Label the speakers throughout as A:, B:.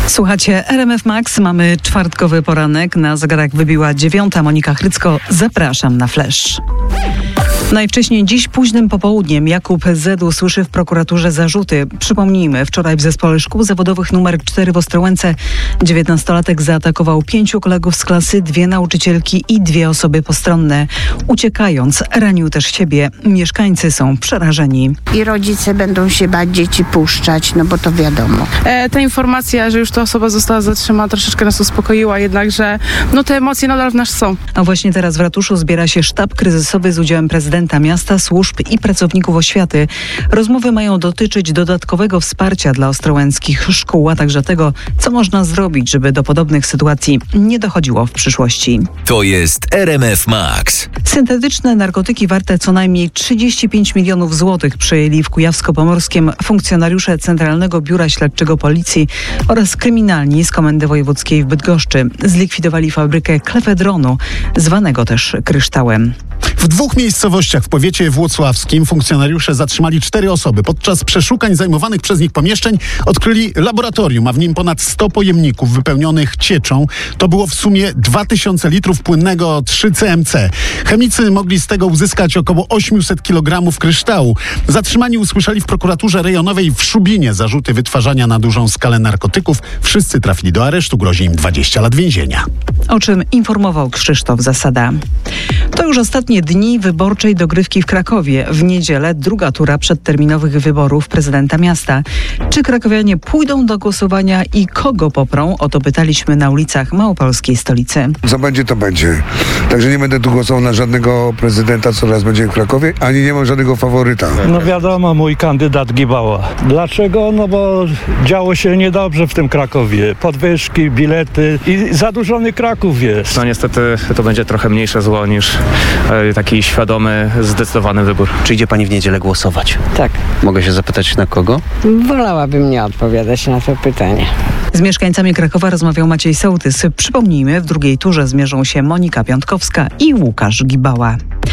A: Słuchacie RMF Max, mamy czwartkowy poranek, na zegarach wybiła 9. Monika Chrycko, zapraszam na Flash. Najwcześniej dziś późnym popołudniem Jakub Z. usłyszy w prokuraturze zarzuty. Przypomnijmy, wczoraj w Zespole Szkół Zawodowych nr 4 w Ostrołęce 19-latek zaatakował 5 kolegów z klasy, 2 nauczycielki i 2 osoby postronne. Uciekając, ranił też siebie. Mieszkańcy są przerażeni.
B: I rodzice będą się bać dzieci puszczać, no bo to wiadomo.
C: Ta informacja, że już ta osoba została zatrzymana, troszeczkę nas uspokoiła, jednakże te emocje nadal w nas są.
A: A właśnie teraz w ratuszu zbiera się sztab kryzysowy z udziałem prezydenta miasta, służb i pracowników oświaty. Rozmowy mają dotyczyć dodatkowego wsparcia dla ostrołęckich szkół, a także tego, co można zrobić, żeby do podobnych sytuacji nie dochodziło w przyszłości.
D: To jest RMF Max.
A: Syntetyczne narkotyki warte co najmniej 35 milionów złotych przejęli w Kujawsko-Pomorskiem funkcjonariusze Centralnego Biura Śledczego Policji oraz kryminalni z Komendy Wojewódzkiej w Bydgoszczy. Zlikwidowali fabrykę klefedronu, zwanego też kryształem.
E: W 2 miejscowościach w powiecie włocławskim funkcjonariusze zatrzymali 4 osoby. Podczas przeszukań zajmowanych przez nich pomieszczeń odkryli laboratorium, a w nim ponad 100 pojemników wypełnionych cieczą. To było w sumie 2000 litrów płynnego 3CMC. Chemicy mogli z tego uzyskać około 800 kg kryształu. Zatrzymani usłyszeli w prokuraturze rejonowej w Szubinie zarzuty wytwarzania na dużą skalę narkotyków. Wszyscy trafili do aresztu, grozi im 20 lat więzienia.
A: O czym informował Krzysztof Zasada. To już ostatnie dni wyborczej dogrywki w Krakowie. W niedzielę druga tura przedterminowych wyborów prezydenta miasta. Czy krakowianie pójdą do głosowania i kogo poprą? O to pytaliśmy na ulicach małopolskiej stolicy.
F: Co będzie, to będzie. Także nie będę tu głosował na żadnego prezydenta, co teraz będzie w Krakowie, ani nie mam żadnego faworyta.
G: No wiadomo, mój kandydat Gibała. Dlaczego? No bo działo się niedobrze w tym Krakowie. Podwyżki, bilety i zadłużony Kraków jest.
H: No niestety to będzie trochę mniejsze zło niż taki świadomy, zdecydowany wybór.
I: Czy idzie pani w niedzielę głosować?
J: Tak.
I: Mogę się zapytać na kogo?
J: Wolałabym nie odpowiadać na to pytanie.
A: Z mieszkańcami Krakowa rozmawiał Maciej Sołtys. Przypomnijmy, w drugiej turze zmierzą się Monika Piątkowska i Łukasz Gibała.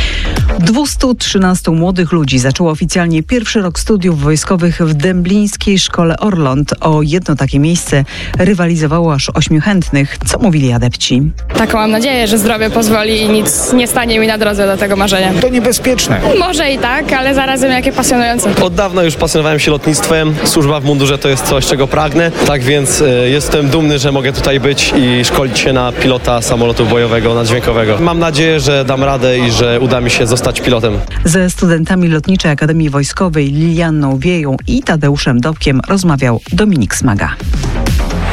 A: 213 młodych ludzi zaczęło oficjalnie pierwszy rok studiów wojskowych w Dęblińskiej Szkole Orląt. O jedno takie miejsce rywalizowało aż 8 chętnych. Co mówili adepci?
K: Taką mam nadzieję, że zdrowie pozwoli i nic nie stanie mi na drodze do tego marzenia.
L: To niebezpieczne.
K: Może i tak, ale zarazem jakie pasjonujące.
M: Od dawna już pasjonowałem się lotnictwem. Służba w mundurze to jest coś, czego pragnę. Tak więc jestem dumny, że mogę tutaj być i szkolić się na pilota samolotu bojowego, naddźwiękowego. Mam nadzieję, że dam radę i że uda mi się zostać pilotem.
A: Ze studentami Lotniczej Akademii Wojskowej Lilianną Wieją i Tadeuszem Dobkiem rozmawiał Dominik Smaga.